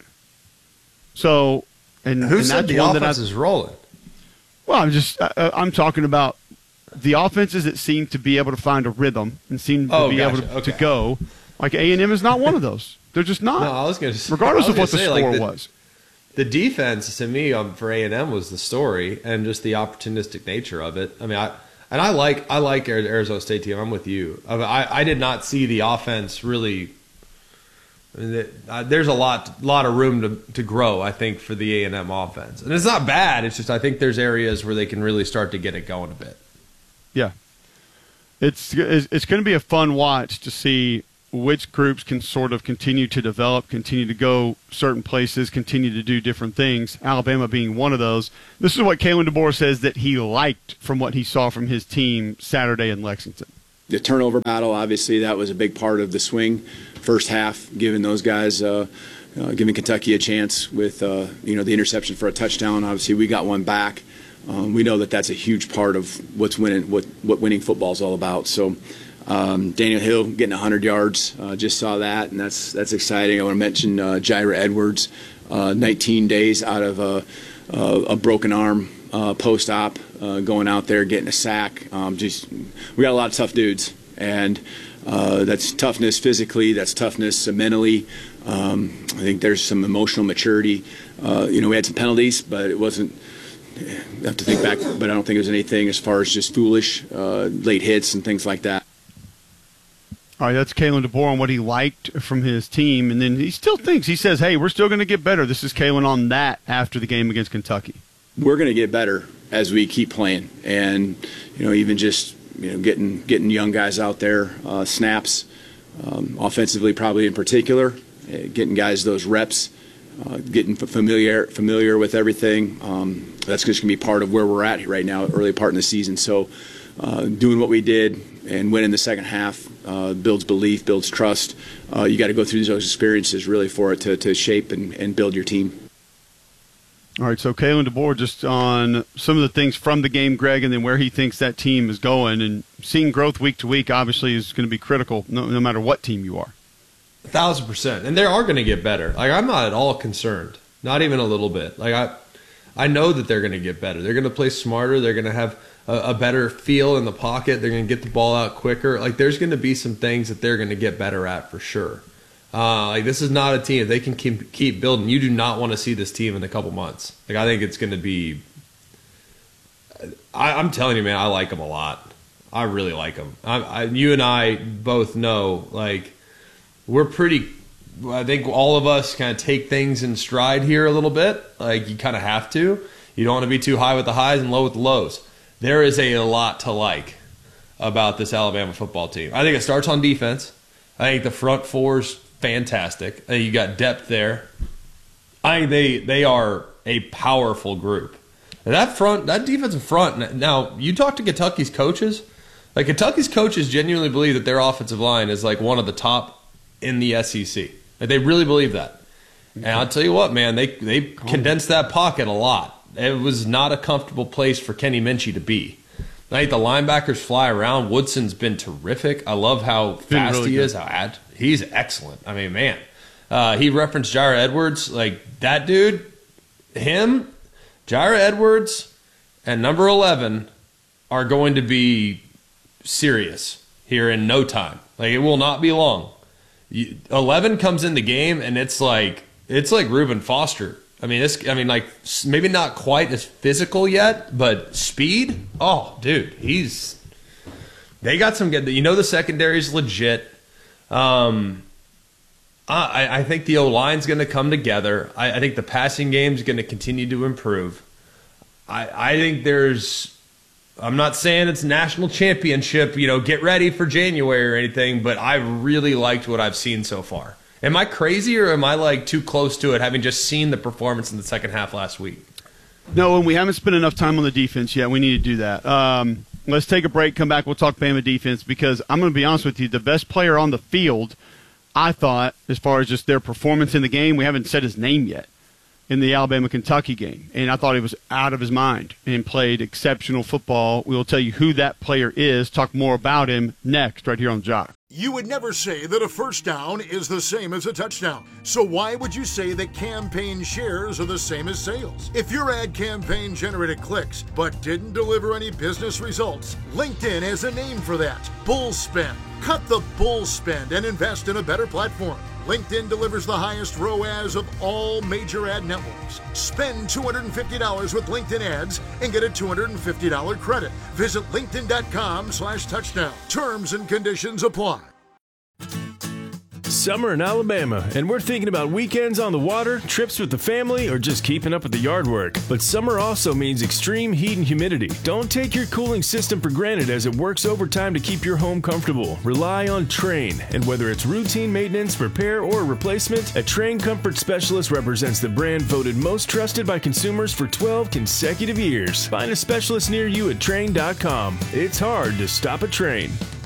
So, and
Who
and
said
that's
the
one
offense
that I,
is rolling?
Well, I'm just uh, I'm talking about the offenses that seem to be able to find a rhythm and seem to
Oh,
be
gotcha.
able to,
Okay.
to go. Like, A and M is not one of those. They're just not.
No, I was going to
regardless of what the score
like the,
was.
The defense to me um, for A and M was the story, and just the opportunistic nature of it. I mean, I and I like I like Ari- Arizona State team. I'm with you. I, I, I did not see the offense really. I mean, it, uh, there's a lot lot of room to to grow, I think, for the A and M offense, and it's not bad. It's just I think there's areas where they can really start to get it going a bit.
Yeah. It's it's going to be a fun watch to see which groups can sort of continue to develop, continue to go certain places, continue to do different things, Alabama being one of those. This is what Kalen DeBoer says that he liked from what he saw from his team Saturday in Lexington.
The turnover battle, obviously, that was a big part of the swing first half, giving those guys, uh, uh, giving Kentucky a chance with, uh, you know, the interception for a touchdown. Obviously, we got one back. Um, we know that that's a huge part of what's winning, what, what winning football is all about. So, Um, Daniel Hill getting one hundred yards, uh, just saw that, and that's that's exciting. I want to mention uh, Jaira Edwards, uh, nineteen days out of a, a, a broken arm uh, post-op, uh, going out there getting a sack. Um, just we got a lot of tough dudes, and uh, that's toughness physically, that's toughness mentally. Um, I think there's some emotional maturity. Uh, you know, we had some penalties, but it wasn't. I have to think back, but I don't think it was anything as far as just foolish uh, late hits and things like that.
All right, that's Kalen DeBoer on what he liked from his team, and then he still thinks, he says, hey, we're still going to get better. This is Kalen on that after the game against Kentucky.
We're going to get better as we keep playing, and you know, even just you know, getting getting young guys out there, uh, snaps, um, offensively probably in particular, uh, getting guys those reps, uh, getting familiar familiar with everything. Um, that's just going to be part of where we're at right now, early part in the season. So, uh, doing what we did and winning the second half uh, builds belief, builds trust. Uh, you got to go through those experiences really for it to, to shape and, and build your team.
All right, so Kalen DeBoer just on some of the things from the game, Greg, and then where he thinks that team is going. And seeing growth week to week obviously is going to be critical no, no matter what team you are.
A thousand percent. And they are going to get better. Like, I'm not at all concerned. Not even a little bit. Like, I, I know that they're going to get better. They're going to play smarter. They're going to have a, a better feel in the pocket. They're going to get the ball out quicker. Like, there's going to be some things that they're going to get better at for sure. Uh, like, this is not a team. If they can keep, keep building, you do not want to see this team in a couple months. Like, I think it's going to be I, I'm telling you, man, I like them a lot. I really like them. I, I, you and I both know, like, we're pretty – I think all of us kind of take things in stride here a little bit. Like, you kind of have to. You don't want to be too high with the highs and low with the lows. There is a lot to like about this Alabama football team. I think it starts on defense. I think the front four's fantastic. I think you got depth there. I think they they are a powerful group. And that front, that defensive front. Now, you talk to Kentucky's coaches. Like, Kentucky's coaches genuinely believe that their offensive line is like one of the top in the S E C. Like, they really believe that. And I'll tell you what, man, they they condensed that pocket a lot. It was not a comfortable place for Kenny Minchie to be. I think the linebackers fly around. Woodson's been terrific. I love how fast really he good. is. How ad- he's excellent. I mean, man. Uh, he referenced Jaira Edwards. Like, that dude, him, Jaira Edwards, and number eleven are going to be serious here in no time. Like, it will not be long. You, eleven comes in the game, and it's like it's like Reuben Foster. I mean, this. I mean, like, maybe not quite as physical yet, but speed. Oh, dude, he's. They got some good. You know, the secondary's legit. Um, I I think the O line's going to come together. I, I think the passing game's going to continue to improve. I I think there's. I'm not saying it's national championship. You know, get ready for January or anything, but I really liked what I've seen so far. Am I crazy, or am I like too close to it, having just seen the performance in the second half last week?
No, and we haven't spent enough time on the defense yet. We need to do that. Um, let's take a break, come back, we'll talk Bama defense, because I'm going to be honest with you, the best player on the field, I thought, as far as just their performance in the game, we haven't said his name yet, in the Alabama-Kentucky game. And I thought he was out of his mind and played exceptional football. We will tell you who that player is, talk more about him next, right here on Jock.
You would never say that a first down is the same as a touchdown. So why would you say that campaign shares are the same as sales? If your ad campaign generated clicks but didn't deliver any business results, LinkedIn has a name for that: bull spend. Cut the bull spend and invest in a better platform. LinkedIn delivers the highest R O A S of all major ad networks. Spend two hundred fifty dollars with LinkedIn ads and get a two hundred fifty dollars credit. Visit linkedin.com slash touchdown. Terms and conditions apply.
summer in Alabama, and we're thinking about weekends on the water, trips with the family, or just keeping up with the yard work. But summer also means extreme heat and humidity. Don't take your cooling system for granted as it works overtime to keep your home comfortable. Rely on Trane, and whether it's routine maintenance, repair, or replacement, a Trane Comfort Specialist represents the brand voted most trusted by consumers for twelve consecutive years. Find a specialist near you at Trane dot com. It's hard to stop a Trane.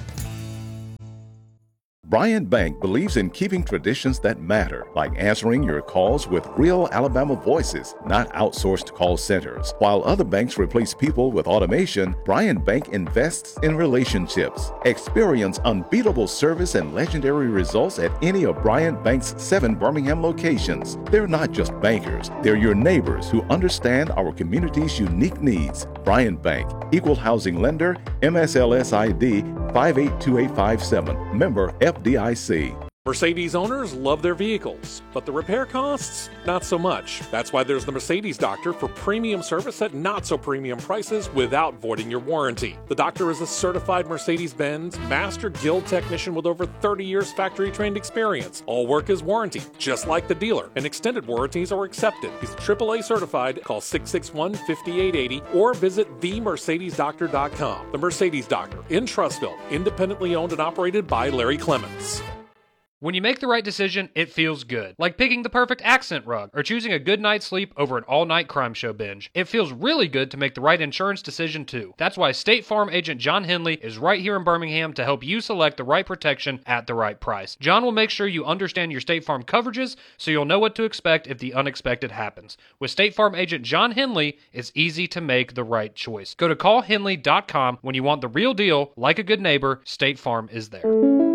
Bryant Bank believes in keeping traditions that matter, like answering your calls with real Alabama voices, not outsourced call centers. While other banks replace people with automation, Bryant Bank invests in relationships. Experience unbeatable service and legendary results at any of Bryant Bank's seven Birmingham locations. They're not just bankers, they're your neighbors who understand our community's unique needs. Bryant Bank, Equal Housing Lender, M S L S I D five eight two eight five seven, member F D I C.
Mercedes owners love their vehicles, but the repair costs, not so much. That's why there's the Mercedes Doctor for premium service at not so premium prices without voiding your warranty. The Doctor is a certified Mercedes-Benz Master Guild technician with over thirty years factory-trained experience. All work is warranted, just like the dealer, and extended warranties are accepted. He's triple A certified. Call six six one, five eight eight zero or visit the mercedes doctor dot com. The Mercedes Doctor in Trussville, independently owned and operated by Larry Clements.
When you make the right decision, it feels good. Like picking the perfect accent rug or choosing a good night's sleep over an all-night crime show binge. It feels really good to make the right insurance decision too. That's why State Farm agent John Henley is right here in Birmingham to help you select the right protection at the right price. John will make sure you understand your State Farm coverages so you'll know what to expect if the unexpected happens. With State Farm agent John Henley, it's easy to make the right choice. Go to call henley dot com when you want the real deal. Like a good neighbor, State Farm is there.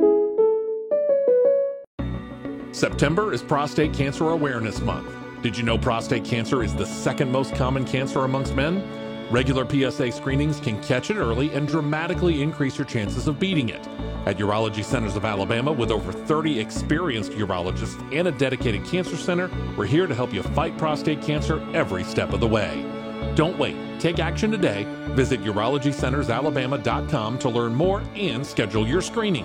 September is Prostate Cancer Awareness Month. Did you know prostate cancer is the second most common cancer amongst men? Regular P S A screenings can catch it early and dramatically increase your chances of beating it. At Urology Centers of Alabama, with over thirty experienced urologists and a dedicated cancer center, we're here to help you fight prostate cancer every step of the way. Don't wait. Take action today. Visit urology centers alabama dot com to learn more and schedule your screening.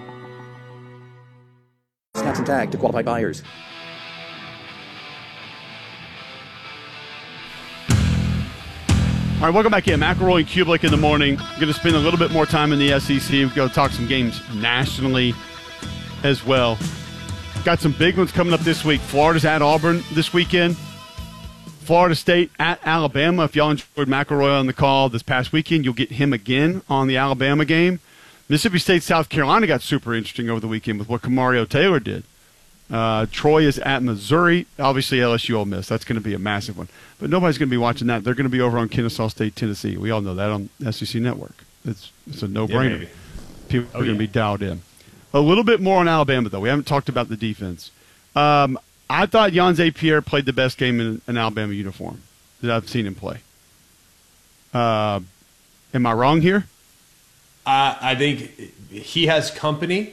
Snaps and tag to qualified buyers.
All right, welcome back in. McElroy and Kublik in the morning. Going to spend a little bit more time in the S E C. We're going to talk some games nationally as well. Got some big ones coming up this week. Florida's at Auburn this weekend. Florida State at Alabama. If y'all enjoyed McElroy on the call this past weekend, you'll get him again on the Alabama game. Mississippi State, South Carolina got super interesting over the weekend with what Kamario Taylor did. Uh, Troy is at Missouri. Obviously, L S U Ole Miss. That's going to be a massive one. But nobody's going to be watching that. They're going to be over on Kennesaw State, Tennessee. We all know that on S E C Network. It's it's a no-brainer. Yeah, People oh, are going to yeah. be dialed in. A little bit more on Alabama, though. We haven't talked about the defense. Um, I thought Jan Zapier played the best game in an Alabama uniform that I've seen him play. Uh, am I wrong here?
I, I think he has company,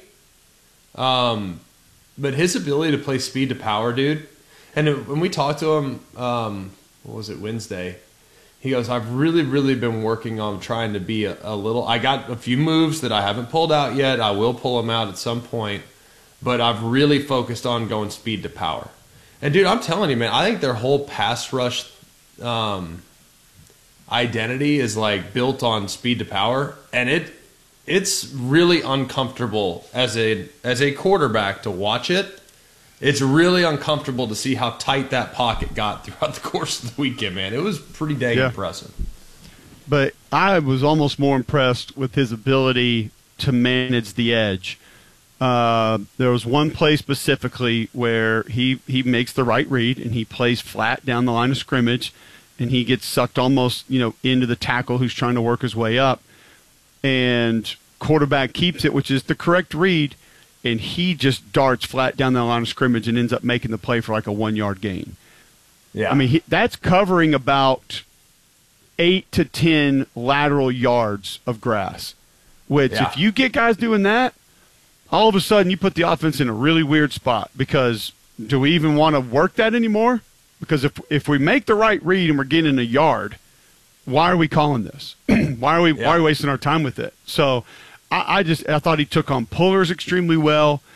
um, but his ability to play speed to power, dude. And when we talked to him, um, what was it, Wednesday? He goes, I've really, really been working on trying to be a, a little. I got a few moves that I haven't pulled out yet. I will pull them out at some point, but I've really focused on going speed to power. And dude, I'm telling you, man, I think their whole pass rush um, identity is like built on speed to power, and it. It's really uncomfortable as a as a quarterback to watch it. It's really uncomfortable to see how tight that pocket got throughout the course of the weekend, man. It was pretty dang yeah. impressive.
But I was almost more impressed with his ability to manage the edge. Uh, there was one play specifically where he, he makes the right read and he plays flat down the line of scrimmage and he gets sucked almost, you know, into the tackle who's trying to work his way up. And quarterback keeps it, which is the correct read, and he just darts flat down the line of scrimmage and ends up making the play for like a one-yard gain. Yeah, I mean, he, that's covering about eight to ten lateral yards of grass, which yeah. if you get guys doing that, all of a sudden you put the offense in a really weird spot because do we even want to work that anymore? Because if if we make the right read and we're getting a yard, why are we calling this? why are we yeah. why are we wasting our time with it? So I, I just I thought he took on pullers extremely well.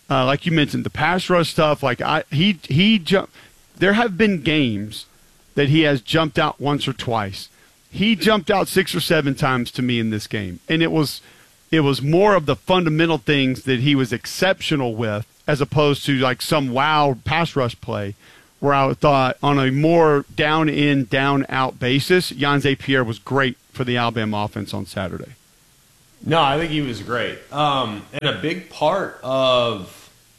Uh, like you mentioned, the pass rush stuff. Like I, he he jumped. There have been games that he has jumped out once or twice. He jumped out six or seven times to me in this game, and it was it was more of the fundamental things that he was exceptional with, as opposed to like some wow pass rush play, where I thought on a more down in, down out basis, Jan Zapier was great for the Alabama offense on Saturday.
No, I think he was great. Um, and a big part of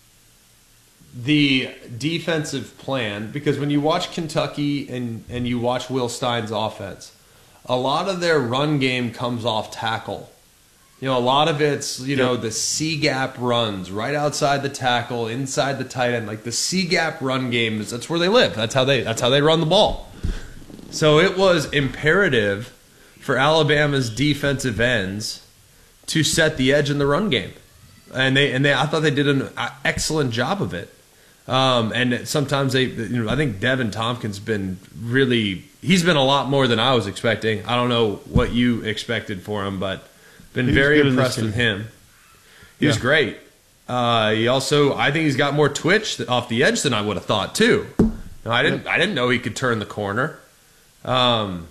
the defensive plan, because when you watch Kentucky and, and you watch Will Stein's offense, a lot of their run game comes off tackle. You know, a lot of it's, you know, the C-gap runs right outside the tackle, inside the tight end. Like the C-gap run game, is, that's where they live. That's how they that's how they run the ball. So it was imperative for Alabama's defensive ends to set the edge in the run game. And they and they I thought they did an excellent job of it. Um, and sometimes they, you know, I think Devin Tompkins been really, he's been a lot more than I was expecting. I don't know what you expected for him, but been
He
very
was good in
impressed
this
with
game.
him. He was
Yeah.
great. Uh, he also, I think he's got more twitch off the edge than I would have thought too. No, I didn't, I didn't know he could turn the corner. Um,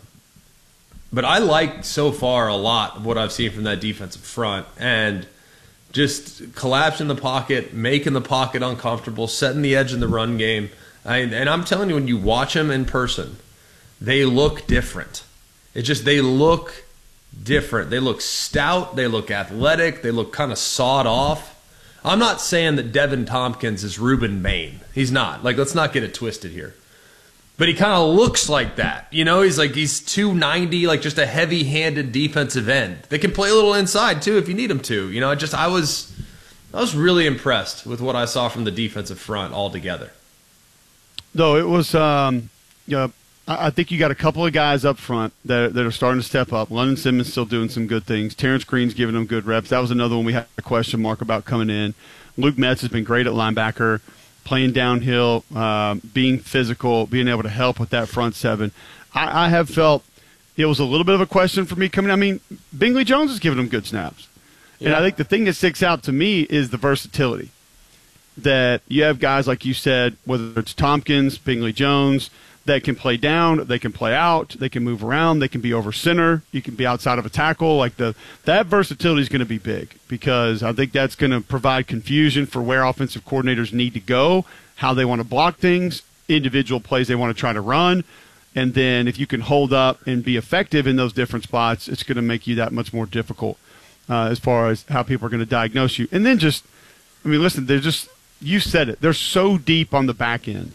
but I liked so far a lot of what I've seen from that defensive front, and just collapsing the pocket, making the pocket uncomfortable, setting the edge in the run game. I, and I'm telling you, when you watch them in person, they look different. It just, they look different. They look stout. They look athletic. They look kind of sawed off. I'm not saying that Devin Tompkins is Reuben Maine. He's not. Like, let's not get it twisted here. But he kind of looks like that. You know, he's like, he's two ninety, like just a heavy-handed defensive end. They can play a little inside, too, if you need them to. You know, I just, I was, I was really impressed with what I saw from the defensive front altogether.
Though it was, um, you know, I I think you got a couple of guys up front that, that are starting to step up. London Simmons still doing some good things. Terrence Green's giving them good reps. That was another one we had a question mark about coming in. Luke Metz has been great at linebacker, playing downhill, um, being physical, being able to help with that front seven. I, I have felt it was a little bit of a question for me coming. I mean, Bingley Jones is giving them good snaps. Yeah. And I think the thing that sticks out to me is the versatility. That you have guys, like you said, whether it's Tompkins, Bingley Jones, that can play down, they can play out, they can move around, they can be over center, you can be outside of a tackle. Like the that versatility is going to be big, because I think that's going to provide confusion for where offensive coordinators need to go, how they want to block things, individual plays they want to try to run. And then if you can hold up and be effective in those different spots, it's going to make you that much more difficult uh, as far as how people are going to diagnose you. And then just, I mean, listen, they're just, you said it, they're so deep on the back end.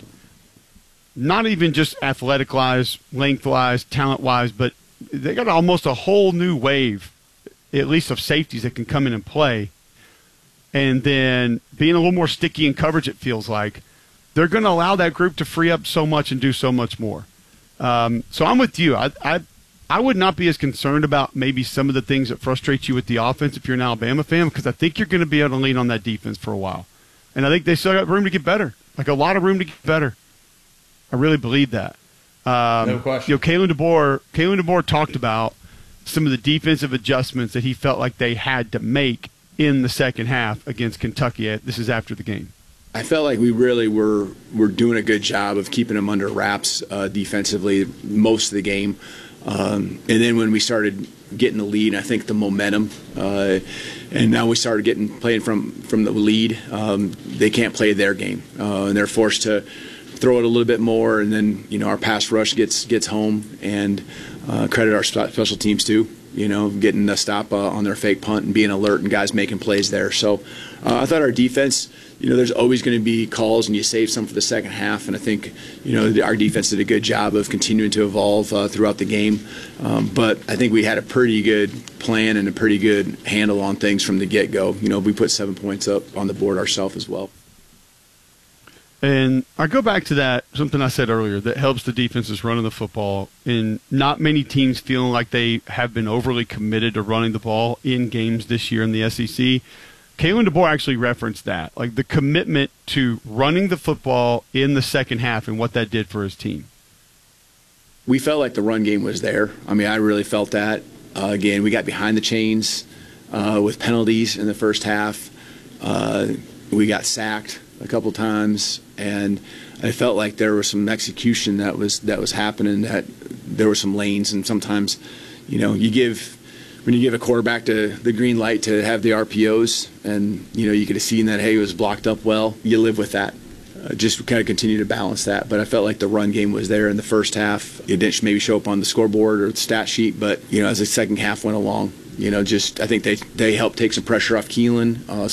Not even just athletic-wise, length-wise, talent-wise, but they got almost a whole new wave, at least of safeties that can come in and play. And then being a little more sticky in coverage, it feels like, they're going to allow that group to free up so much and do so much more. Um, so I'm with you. I, I I would not be as concerned about maybe some of the things that frustrate you with the offense if you're an Alabama fan, because I think you're going to be able to lean on that defense for a while. And I think they still got room to get better, like a lot of room to get better. I really believe that. Um,
No question.
You know, Kalen DeBoer, Kalen DeBoer talked about some of the defensive adjustments that he felt like they had to make in the second half against Kentucky. This is after the game.
I felt like we really were were doing a good job of keeping them under wraps uh, defensively most of the game. Um, and then when we started getting the lead, I think the momentum, uh, and now we started getting playing from, from the lead, um, they can't play their game. Uh, and they're forced to throw it a little bit more, and then, you know, our pass rush gets gets home, and uh, credit our special teams too, you know, getting the stop uh, on their fake punt and being alert and guys making plays there. So uh, I thought our defense, you know, there's always going to be calls and you save some for the second half, and I think, you know, our defense did a good job of continuing to evolve uh, throughout the game. Um, but I think we had a pretty good plan and a pretty good handle on things from the get-go. You know, we put seven points up on the board ourselves as well.
And I go back to that, something I said earlier, that helps the defenses running the football, and not many teams feeling like they have been overly committed to running the ball in games this year in the S E C. Kalen DeBoer actually referenced that, like the commitment to running the football in the second half and what that did for his team.
We felt like the run game was there. I mean, I really felt that. Uh, again, we got behind the chains uh, with penalties in the first half. Uh, we got sacked a couple times, and I felt like there was some execution that was that was happening. That there were some lanes, and sometimes, you know, you give when you give a quarterback to the green light to have the R P Os, and you know you could have seen that hey, it was blocked up well. You live with that. Uh, just kind of continue to balance that. But I felt like the run game was there in the first half. It didn't maybe show up on the scoreboard or the stat sheet, but you know as the second half went along, you know, just I think they they helped take some pressure off Keelan. Uh,